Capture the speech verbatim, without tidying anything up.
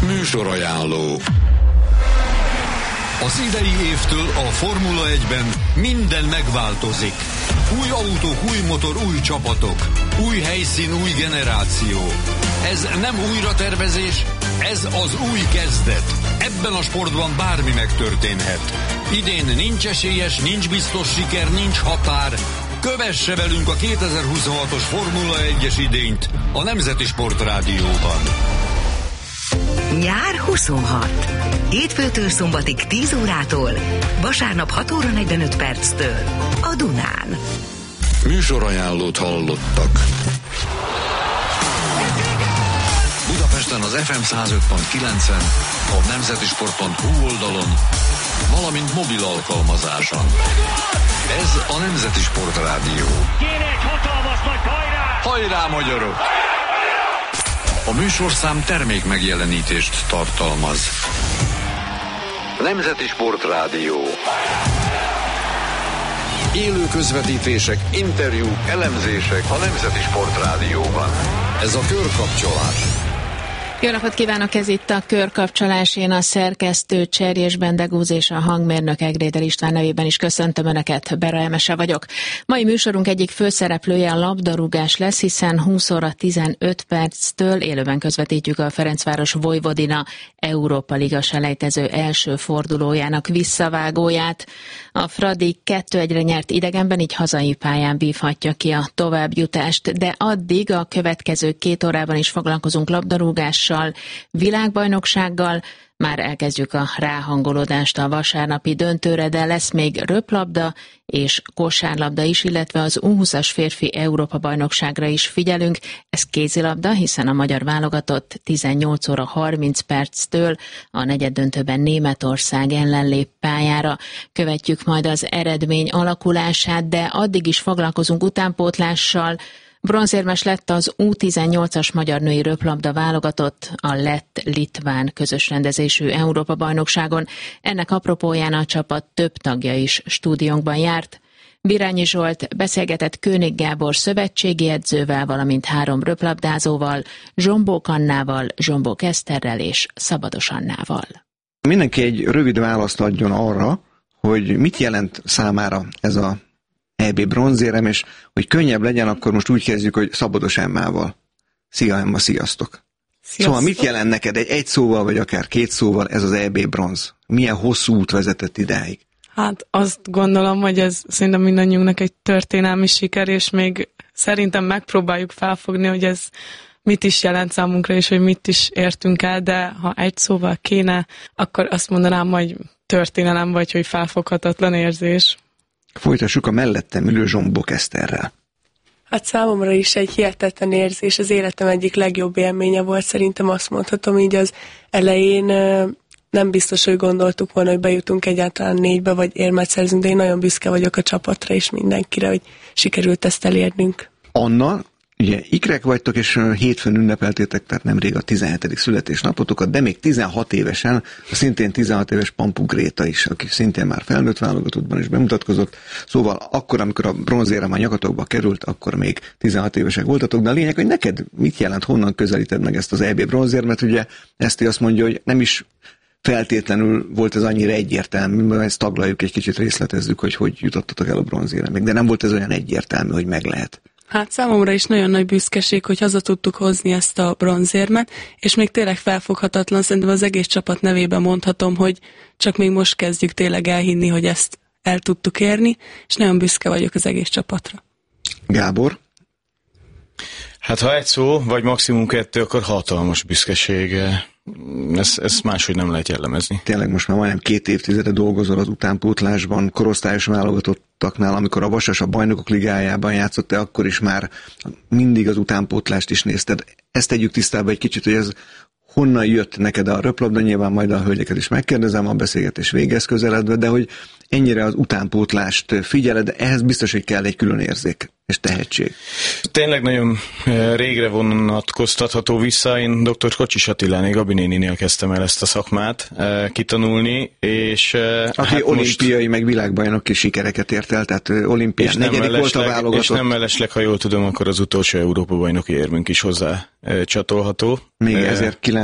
Műsorajánló. Az idei évtől a Formula egyben minden megváltozik. Új autók, új motor, új csapatok. Új helyszín, új generáció. Ez nem újratervezés, ez az új kezdet. Ebben a sportban bármi megtörténhet. Idén nincs esélyes, nincs biztos siker, nincs határ. Kövesse velünk a kétezer-huszonhatos Formula egyes idényt a Nemzeti Sport Rádióban. Nyár huszonhat. Hétfőtől szombatig tíz órától, vasárnap hat óra negyvenöt perctől a Dunán. Műsorajánlót hallottak. Budapesten az ef em száz öt pont kilencen, a nemzetisport pont hu oldalon, valamint mobil alkalmazáson. Ez a Nemzeti Sport Rádió. Kéne egy hatalmas nagy hajrá! Hajrá, magyarok! A műsorszám termék megjelenítést tartalmaz. Nemzeti Sport Rádió. Élő közvetítések, interjúk, elemzések a Nemzeti Sport Rádióban. Ez a körkapcsolás. Jó napot kívánok, ez itt a körkapcsolás. Én a szerkesztő Cserjés Bendegúz és a hangmérnök Egréder István nevében is köszöntöm Önöket, Bera Emese vagyok. Mai műsorunk egyik főszereplője a labdarúgás lesz, hiszen húsz óra tizenöt perctől élőben közvetítjük a Ferencváros Vojvodina Európa Liga selejtező első fordulójának visszavágóját. A Fradi kettő egyre nyert idegenben, így hazai pályán vívhatja ki a továbbjutást, de addig a következő két órában is foglalkozunk labdarúgással, világbajnoksággal. Már elkezdjük a ráhangolódást a vasárnapi döntőre, de lesz még röplabda és kosárlabda is, illetve az U húszas férfi Európa-bajnokságra is figyelünk. Ez kézilabda, hiszen a magyar válogatott tizennyolc óra harminc perctől a negyeddöntőben Németország ellen lép pályára. Követjük majd az eredmény alakulását, de addig is foglalkozunk utánpótlással. Bronzérmes lett az U tizennyolcas magyar női röplabda válogatott a lett-litván közös rendezésű Európa-bajnokságon. Ennek apropóján a csapat több tagja is stúdiónkban járt. Birányi Zsolt beszélgetett König Gábor szövetségi edzővel, valamint három röplabdázóval, Zsombók Annával, Zsombók Eszterrel és Szabados Annával. Mindenki egy rövid választ adjon arra, hogy mit jelent számára ez a é bé bronzérem, és hogy könnyebb legyen, akkor most úgy kezdjük, hogy Szabados Emmával. Szia Emma, sziasztok! Sziasztok. Szóval mit jelent neked egy, egy szóval, vagy akár két szóval ez az é bé bronz? Milyen hosszú út vezetett idáig? Hát azt gondolom, hogy ez szerintem mindannyiunknak egy történelmi siker, és még szerintem megpróbáljuk felfogni, hogy ez mit is jelent számunkra, és hogy mit is értünk el, de ha egy szóval kéne, akkor azt mondanám, hogy történelem, vagy hogy felfoghatatlan érzés. Folytassuk a mellettem ülő Zsombók Eszterrel. Hát számomra is egy hihetetlen érzés, az életem egyik legjobb élménye volt, szerintem azt mondhatom így az elején. Nem biztos, hogy gondoltuk volna, hogy bejutunk egyáltalán négybe, vagy érmet szerzünk, de én nagyon büszke vagyok a csapatra és mindenkire, hogy sikerült ezt elérnünk. Anna, ugye ikrek vagytok, és hétfőn ünnepeltétek, tehát nemrég a tizenhetedik születésnapotokat, de még tizenhat évesen, a szintén tizenhat éves Pampu Gréta is, aki szintén már felnőtt válogatottban is bemutatkozott. Szóval akkor, amikor a bronzérem a nyakatokba került, akkor még tizenhat évesek voltatok, de a lényeg, hogy neked mit jelent, honnan közelíted meg ezt az é bé bronzért, mert ugye Eszti azt mondja, hogy nem is feltétlenül volt ez annyira egyértelmű, mert ezt taglaljuk egy kicsit, részletezzük, hogy hogy jutottatok el a bronzéremig, de nem volt ez olyan egyértelmű, hogy meg lehet. Hát számomra is nagyon nagy büszkeség, hogy haza tudtuk hozni ezt a bronzérmet, és még tényleg felfoghatatlan, szerintem az egész csapat nevében mondhatom, hogy csak még most kezdjük tényleg elhinni, hogy ezt el tudtuk érni, és nagyon büszke vagyok az egész csapatra. Gábor? Hát ha egy szó, vagy maximum kettő, akkor hatalmas büszkeség. Ezt, ezt máshogy nem lehet jellemezni. Tényleg most már majdnem két évtizede dolgozol az utánpótlásban, korosztályos válogatottaknál, amikor a Vasas a Bajnokok Ligájában játszott, te akkor is már mindig az utánpótlást is nézted. Ezt tegyük tisztába egy kicsit, hogy ez honnan jött neked a röplabda, nyilván majd a hölgyeket is megkérdezem a beszélgetés végez közeledve, de hogy ennyire az utánpótlást figyeled, ehhez biztos, hogy kell egy külön érzék és tehetség. Tényleg nagyon régre vonatkoztatható vissza. Én dr. Kocsis Attiláné Gabi néninél kezdtem el ezt a szakmát kitanulni, és aki hát olimpiai most... meg világbajnoki sikereket ért el, tehát olimpián negyedik volt a válogatott. És nem mellesleg, ha jól tudom, akkor az utolsó Európa-bajnoki érmünk is hozzá csatolható. Még ezért